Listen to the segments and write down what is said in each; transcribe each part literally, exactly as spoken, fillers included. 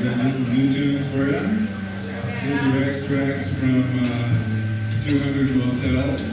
gonna do some new tunes for you. These are extracts from uh, two hundred Motels.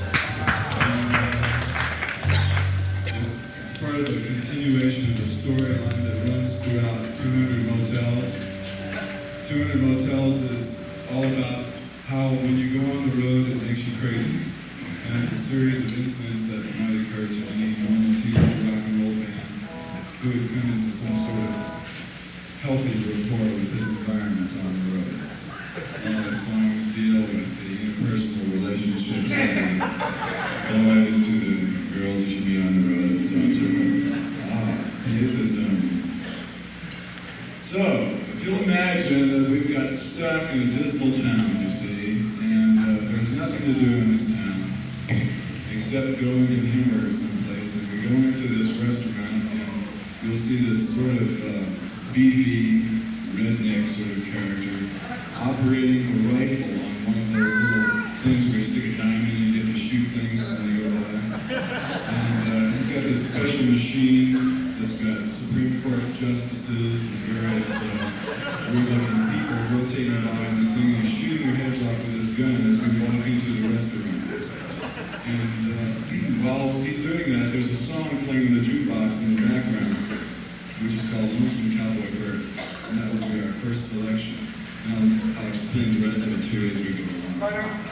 It's part of the continuation of the storyline that runs throughout two hundred Motels. two hundred Motels is all about how when you go on the road it makes you crazy. And it's a series of incidents that might occur to any normal teenage rock and roll band who would come into some sort of healthy rapport with this environment on the road. All the songs deal with the interpersonal relationships of the boys to the girls who should be on the road, and so on and so forth. Ah, this is, um... So, if you'll imagine that we've got stuck in a dismal town, you see, and uh, there's nothing to do in this town except go into humor someplace, and we go into this restaurant, and you'll see this sort of uh, beefy, redneck sort of character operating a rifle on one of those little things where you stick a diamond and you get to shoot things when they go by. And uh, he's got this special machine that's got Supreme Court justices and various uh, weird-looking people rotating behind this thing, and he's shooting their heads off with this gun as we walk into the restaurant. And uh, while he's doing that, there's a song playing in the jukebox in the background, which is called Lonesome Cowboy Bird, and that will be our first selection. And I'll, I'll explain the rest of it too as we go along.